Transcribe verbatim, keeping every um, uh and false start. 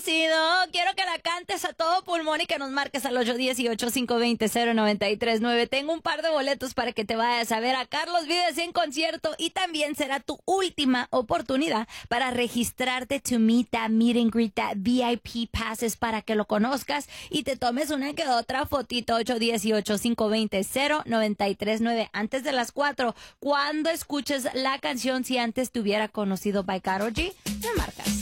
conocido. Quiero que la cantes a todo pulmón y que nos marques al ocho uno ocho, cinco dos cero, cero nueve tres nueve. Tengo un par de boletos para que te vayas a ver a Carlos Vives en concierto y también será tu última oportunidad para registrarte to meet that meet and greet, that V I P passes para que lo conozcas y te tomes una que otra fotito. Ocho uno ocho, cinco dos cero, cero nueve tres nueve antes de las cuatro. Cuando escuches la canción, si antes te hubiera conocido by Karol G, me marcas.